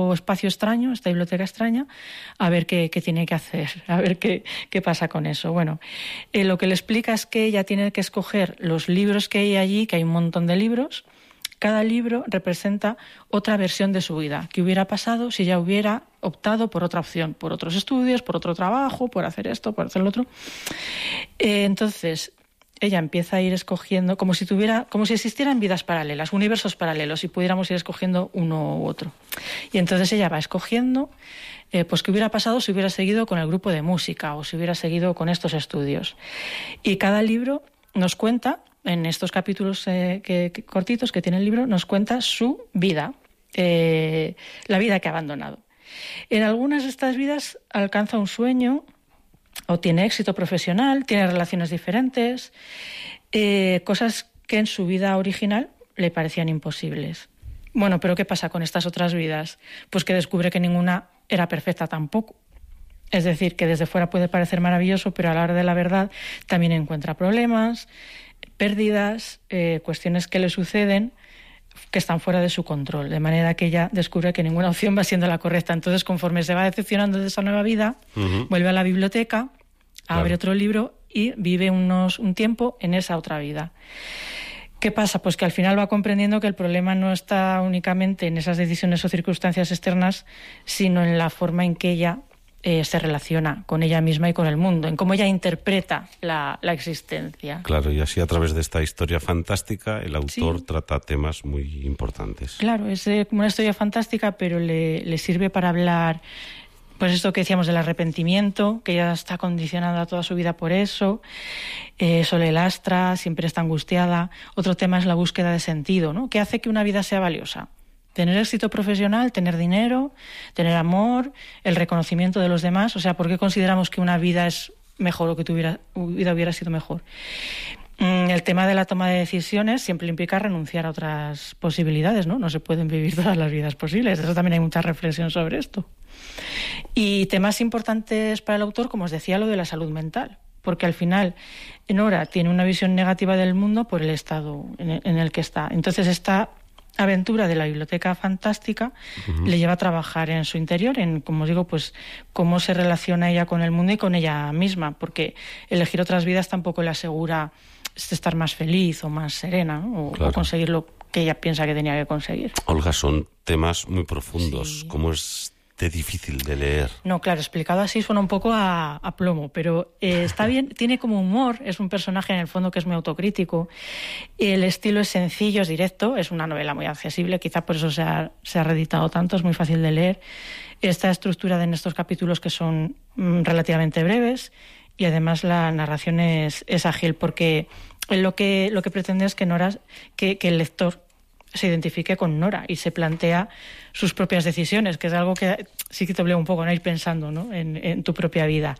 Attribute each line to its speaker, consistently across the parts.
Speaker 1: nuevo espacio extraño, esta biblioteca extraña, a ver qué tiene que hacer, a ver qué pasa con eso. Bueno, lo que le explica es que ella tiene que escoger los libros que hay allí, que hay un montón de libros. Cada libro representa otra versión de su vida, que hubiera pasado si ella hubiera optado por otra opción, por otros estudios, por otro trabajo, por hacer esto, por hacer lo otro. Entonces, ella empieza a ir escogiendo como si existieran vidas paralelas, universos paralelos, y pudiéramos ir escogiendo uno u otro. Y entonces ella va escogiendo pues qué hubiera pasado si hubiera seguido con el grupo de música o si hubiera seguido con estos estudios. Y cada libro nos cuenta, en estos capítulos cortitos que tiene el libro, nos cuenta su vida, la vida que ha abandonado. En algunas de estas vidas alcanza un sueño o tiene éxito profesional, tiene relaciones diferentes, cosas que en su vida original le parecían imposibles. Bueno, pero ¿qué pasa con estas otras vidas? Pues que descubre que ninguna era perfecta tampoco. Es decir, que desde fuera puede parecer maravilloso, pero a la hora de la verdad también encuentra problemas, pérdidas, cuestiones que le suceden que están fuera de su control, de manera que ella descubre que ninguna opción va siendo la correcta. Entonces, conforme se va decepcionando de esa nueva vida, vuelve a la biblioteca, abre otro libro y vive un tiempo en esa otra vida. ¿Qué pasa? Pues que al final va comprendiendo que el problema no está únicamente en esas decisiones o circunstancias externas, sino en la forma en que ella se relaciona con ella misma y con el mundo, en cómo ella interpreta la existencia.
Speaker 2: Claro, y así a través de esta historia fantástica el autor trata temas muy importantes.
Speaker 1: Claro, es como una historia fantástica, pero le sirve para hablar, pues esto que decíamos del arrepentimiento, que ella está condicionada toda su vida por eso, eso le lastra, siempre está angustiada. Otro tema es la búsqueda de sentido, ¿no? ¿Qué hace que una vida sea valiosa? Tener éxito profesional, tener dinero, tener amor, el reconocimiento de los demás. O sea, ¿por qué consideramos que una vida es mejor o que tu vida hubiera sido mejor? El tema de la toma de decisiones siempre implica renunciar a otras posibilidades, ¿no? No se pueden vivir todas las vidas posibles. Eso también hay mucha reflexión sobre esto. Y temas importantes para el autor, como os decía, lo de la salud mental. Porque al final Nora tiene una visión negativa del mundo por el estado en el que está. Entonces esta aventura de la biblioteca fantástica le lleva a trabajar en su interior, en, como os digo, pues cómo se relaciona ella con el mundo y con ella misma, porque elegir otras vidas tampoco le asegura estar más feliz o más serena, ¿no? O conseguir lo que ella piensa que tenía que conseguir.
Speaker 2: Olga, son temas muy profundos. Sí. ¿Cómo es de difícil de leer?
Speaker 1: No, claro, explicado así suena un poco a plomo, pero está bien, tiene como humor, es un personaje en el fondo que es muy autocrítico, el estilo es sencillo, es directo, es una novela muy accesible, quizá por eso se ha reeditado tanto, es muy fácil de leer. Está estructurada en estos capítulos que son relativamente breves y además la narración es ágil, porque lo que pretende es que el lector se identifique con Nora y se plantea sus propias decisiones, que es algo que sí que te obliga un poco a ir pensando, ¿no? en tu propia vida.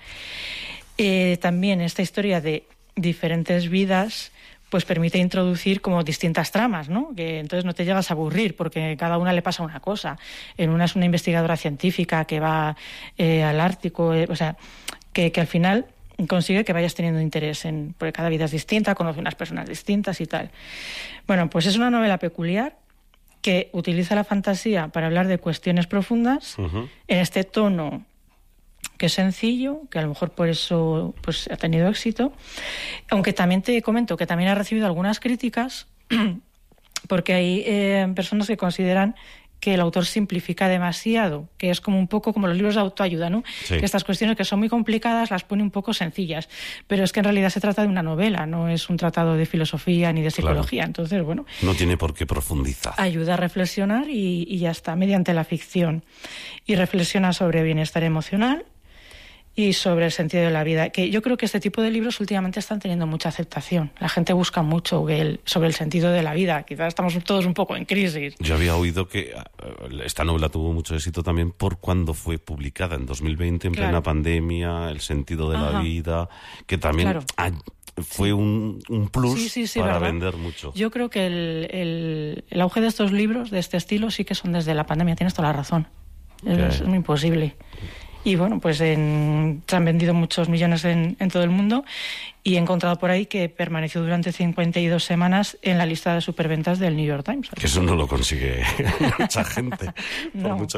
Speaker 1: También esta historia de diferentes vidas pues permite introducir como distintas tramas, ¿no? Que entonces no te llegas a aburrir porque cada una le pasa una cosa. En una es una investigadora científica que va al Ártico, o sea, que al final consigue que vayas teniendo interés porque cada vida es distinta, conoce unas personas distintas y tal. Bueno, pues es una novela peculiar que utiliza la fantasía para hablar de cuestiones profundas en este tono que es sencillo, que a lo mejor por eso pues ha tenido éxito, aunque también te comento que también ha recibido algunas críticas porque hay personas que consideran que el autor simplifica demasiado, que es como un poco como los libros de autoayuda, ¿no? Sí. Que estas cuestiones que son muy complicadas las pone un poco sencillas, pero es que en realidad se trata de una novela, no es un tratado de filosofía ni de psicología. Claro. Entonces, bueno,
Speaker 2: no tiene por qué profundizar.
Speaker 1: Ayuda a reflexionar y ya está, mediante la ficción. Y reflexiona sobre bienestar emocional y sobre el sentido de la vida, que yo creo que este tipo de libros últimamente están teniendo mucha aceptación. La gente busca mucho sobre el sentido de la vida. Quizás estamos todos un poco en crisis.
Speaker 2: Yo había oído que esta novela tuvo mucho éxito también por cuando fue publicada, en 2020, en plena pandemia, el sentido de la vida, que también fue un plus para ¿verdad? Vender mucho.
Speaker 1: Yo creo que el auge de estos libros, de este estilo, sí que son desde la pandemia. Tienes toda la razón. Es muy imposible. Y bueno, pues se han vendido muchos millones en todo el mundo y he encontrado por ahí que permaneció durante 52 semanas en la lista de superventas del New York Times.
Speaker 2: Que eso no lo consigue mucha gente.
Speaker 1: No.
Speaker 2: Por mucho